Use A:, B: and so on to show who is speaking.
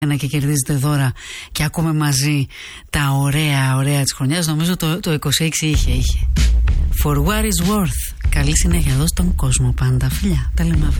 A: και κερδίζετε δώρα και ακούμε μαζί τα ωραία της χρονιάς. Νομίζω το 26 είχε. For what is worth. Καλή συνέχεια εδώ στον κόσμο πάντα. Φιλιά, τα λέμε αύριο.